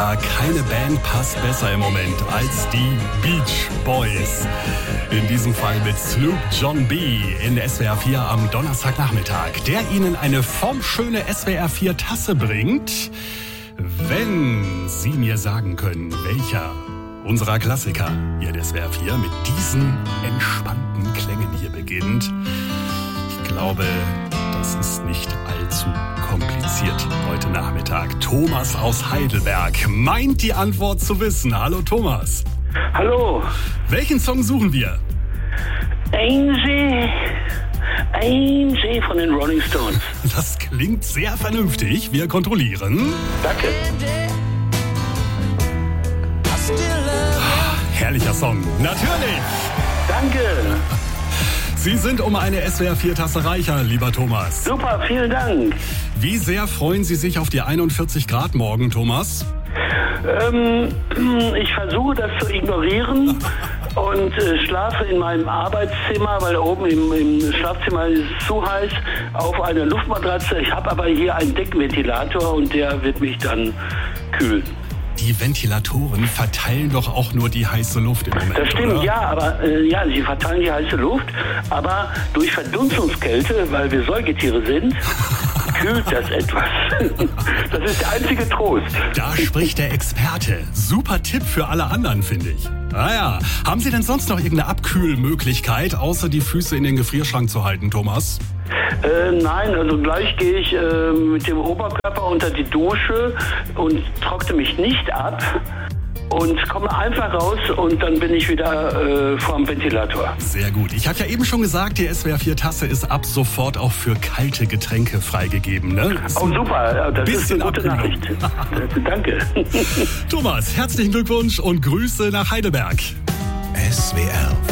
Keine Band passt besser im Moment als die Beach Boys. In diesem Fall mit Sloop John B. in SWR 4 am Donnerstagnachmittag, der Ihnen eine formschöne SWR 4 Tasse bringt. Wenn Sie mir sagen können, welcher unserer Klassiker hier in SWR 4 mit diesen entspannten Klängen hier beginnt. Ich glaube, das ist nicht allzu kompliziert heute Nachmittag. Thomas aus Heidelberg meint die Antwort zu wissen. Hallo Thomas. Hallo. Welchen Song suchen wir? Ein See von den Rolling Stones. Das klingt sehr vernünftig. Wir kontrollieren. Danke. Herrlicher Song. Natürlich. Danke. Sie sind um eine SWR 4 Tasse reicher, lieber Thomas. Super, vielen Dank. Wie sehr freuen Sie sich auf die 41 Grad morgen, Thomas? Ich versuche das zu ignorieren und schlafe in meinem Arbeitszimmer, weil oben im Schlafzimmer ist es zu heiß, auf einer Luftmatratze. Ich habe aber hier einen Deckenventilator und der wird mich dann kühlen. Die Ventilatoren verteilen doch auch nur die heiße Luft im Moment, Das stimmt, oder? ja, aber sie verteilen die heiße Luft, aber durch Verdunstungskälte, weil wir Säugetiere sind, kühlt das etwas. Das ist der einzige Trost. Da spricht der Experte. Super Tipp für alle anderen, finde ich. Naja, haben Sie denn sonst noch irgendeine Abkühlmöglichkeit, außer die Füße in den Gefrierschrank zu halten, Thomas? Nein, also gleich gehe ich mit dem Oberkörper unter die Dusche und trockne mich nicht ab und komme einfach raus und dann bin ich wieder vorm Ventilator. Sehr gut. Ich habe ja eben schon gesagt, die SWR 4 Tasse ist ab sofort auch für kalte Getränke freigegeben, ne? Oh super, das ist eine gute Abkühlung. Nachricht. Danke. Thomas, herzlichen Glückwunsch und Grüße nach Heidelberg. SWR